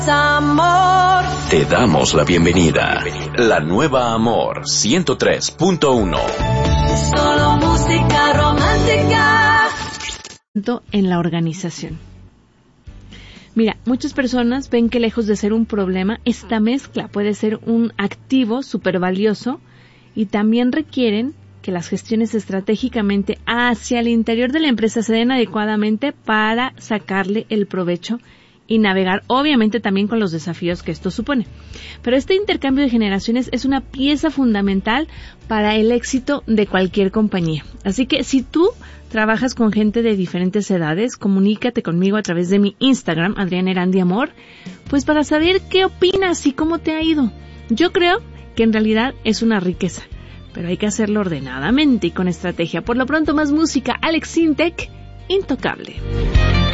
Amor. Te damos la bienvenida. La nueva Amor 103.1. Solo música romántica. En la organización. Mira, muchas personas ven que lejos de ser un problema, esta mezcla puede ser un activo súper valioso y también requieren que las gestiones estratégicamente hacia el interior de la empresa se den adecuadamente para sacarle el provecho y navegar, obviamente, también con los desafíos que esto supone. Pero este intercambio de generaciones es una pieza fundamental para el éxito de cualquier compañía. Así que si tú trabajas con gente de diferentes edades, comunícate conmigo a través de mi Instagram, Adriana Erandi Amor, pues para saber qué opinas y cómo te ha ido. Yo creo que en realidad es una riqueza, pero hay que hacerlo ordenadamente y con estrategia. Por lo pronto, más música. Alex Sintek, Intocable.